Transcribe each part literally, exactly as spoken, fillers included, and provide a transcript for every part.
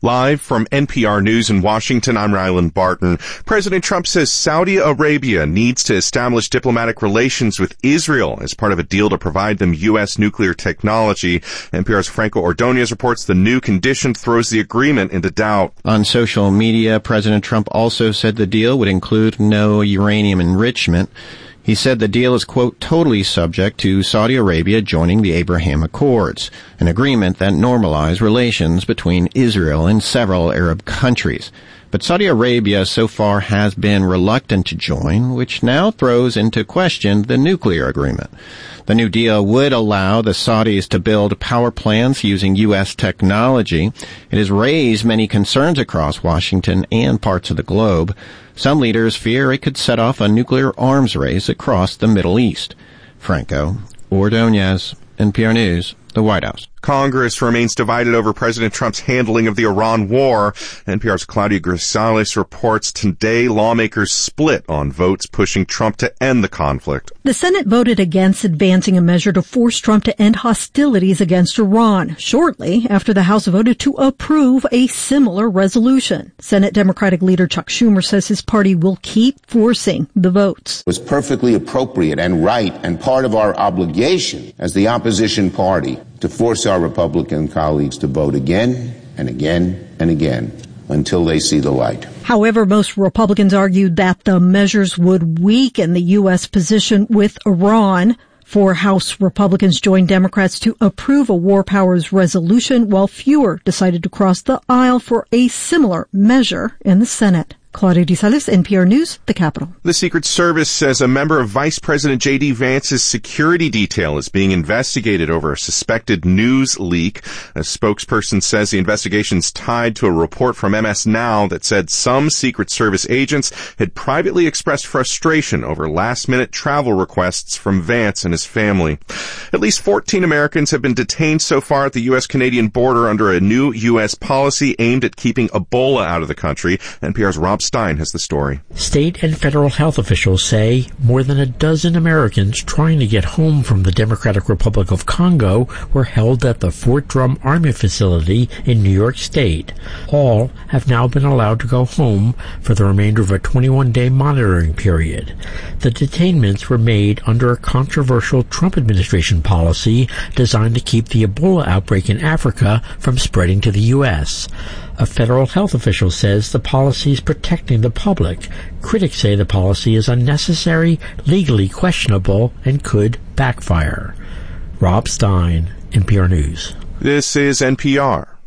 Live from N P R News in Washington, I'm Ryland Barton. President Trump says Saudi Arabia needs to establish diplomatic relations with Israel as part of a deal to provide them U S nuclear technology. N P R's Franco Ordonez reports the new condition throws the agreement into doubt. On social media, President Trump also said the deal would include no uranium enrichment. He said the deal is, quote, totally subject to Saudi Arabia joining the Abraham Accords, an agreement that normalized relations between Israel and several Arab countries. But Saudi Arabia so far has been reluctant to join, which now throws into question the nuclear agreement. The new deal would allow the Saudis to build power plants using U S technology. It has raised many concerns across Washington and parts of the globe. Some leaders fear it could set off a nuclear arms race across the Middle East. Franco Ordonez, N P R News, the White House. Congress remains divided over President Trump's handling of the Iran war. N P R's Claudia Grisales reports today lawmakers split on votes pushing Trump to end the conflict. The Senate voted against advancing a measure to force Trump to end hostilities against Iran, shortly after the House voted to approve a similar resolution. Senate Democratic leader Chuck Schumer says his party will keep forcing the votes. It was perfectly appropriate and right and part of our obligation as the opposition party to force our Republican colleagues to vote again and again and again until they see the light. However, most Republicans argued that the measures would weaken the U S position with Iran. Four House Republicans joined Democrats to approve a war powers resolution, while fewer decided to cross the aisle for a similar measure in the Senate. Claudia Grisales, N P R News, the Capitol. The Secret Service says a member of Vice President J D. Vance's security detail is being investigated over a suspected news leak. A spokesperson says the investigation's tied to a report from M S Now that said some Secret Service agents had privately expressed frustration over last-minute travel requests from Vance and his family. At least fourteen Americans have been detained so far at the U S-Canadian border under a new U S policy aimed at keeping Ebola out of the country. N P R's Rob Stein has the story. State and federal health officials say more than a dozen Americans trying to get home from the Democratic Republic of Congo were held at the Fort Drum Army facility in New York State. All have now been allowed to go home for the remainder of a twenty-one day monitoring period. The detainments were made under a controversial Trump administration policy designed to keep the Ebola outbreak in Africa from spreading to the U S. A federal health official says the policy is protecting the public. Critics say the policy is unnecessary, legally questionable, and could backfire. Rob Stein, N P R News. This is N P R.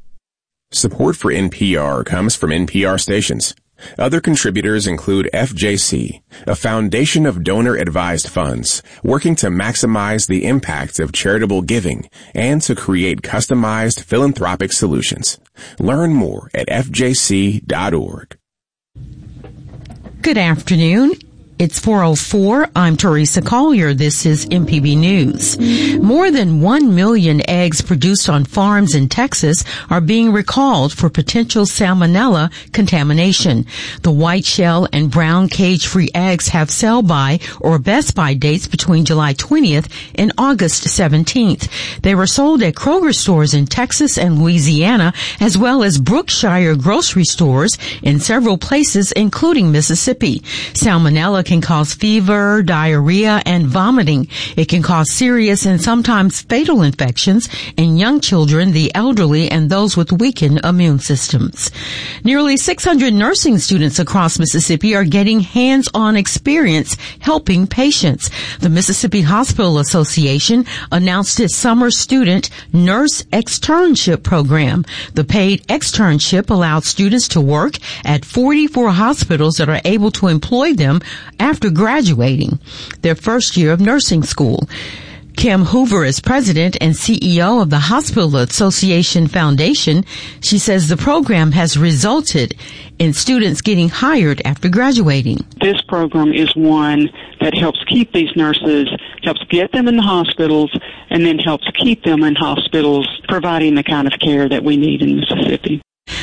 Support for N P R comes from N P R stations. Other contributors include F J C, a foundation of donor-advised funds working to maximize the impact of charitable giving and to create customized philanthropic solutions. Learn more at F J C dot org. Good afternoon. It's four oh four. I'm Teresa Collier. This is M P B News. More than one million eggs produced on farms in Texas are being recalled for potential salmonella contamination. The white shell and brown cage-free eggs have sell-by or best-by dates between July twentieth and August seventeenth. They were sold at Kroger stores in Texas and Louisiana, as well as Brookshire grocery stores in several places, including Mississippi. Salmonella can cause fever, diarrhea, and vomiting. It can cause serious and sometimes fatal infections in young children, the elderly, and those with weakened immune systems. Nearly six hundred nursing students across Mississippi are getting hands-on experience helping patients. The Mississippi Hospital Association announced its summer student nurse externship program. The paid externship allowed students to work at forty-four hospitals that are able to employ them after graduating their first year of nursing school. Kim Hoover is president and C E O of the Hospital Association Foundation. She says the program has resulted in students getting hired after graduating. This program is one that helps keep these nurses, helps get them in the hospitals, and then helps keep them in hospitals providing the kind of care that we need in Mississippi.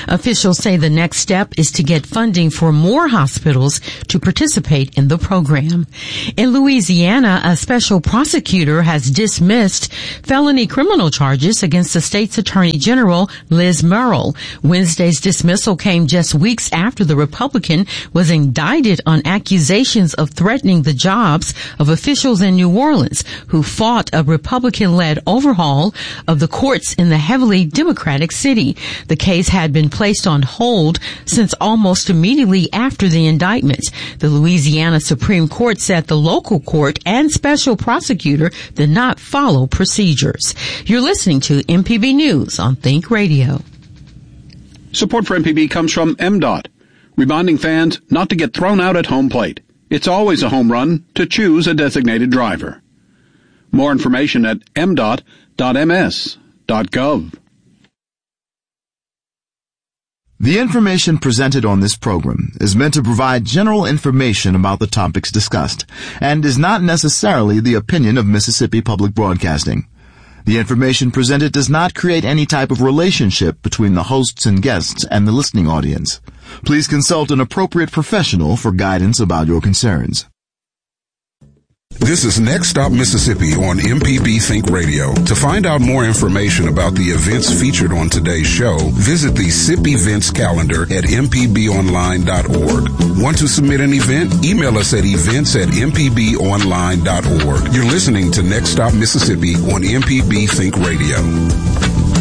Officials say the next step is to get funding for more hospitals to participate in the program. In Louisiana, a special prosecutor has dismissed felony criminal charges against the state's Attorney General, Liz Murrill. Wednesday's dismissal came just weeks after the Republican was indicted on accusations of threatening the jobs of officials in New Orleans who fought a Republican-led overhaul of the courts in the heavily Democratic city. The case had been placed on hold since almost immediately after the indictment. The Louisiana Supreme Court said the local court and special prosecutor did not follow procedures. You're listening to M P B News on Think Radio. Support for M P B comes from M DOT, reminding fans not to get thrown out at home plate. It's always a home run to choose a designated driver. More information at m dot dot m s dot gov. The information presented on this program is meant to provide general information about the topics discussed and is not necessarily the opinion of Mississippi Public Broadcasting. The information presented does not create any type of relationship between the hosts and guests and the listening audience. Please consult an appropriate professional for guidance about your concerns. This is Next Stop Mississippi on M P B Think Radio. To find out more information about the events featured on today's show, visit the S I P events calendar at m p b online dot org. Want to submit an event? Email us at events at m p b online dot org. You're listening to Next Stop Mississippi on M P B Think Radio.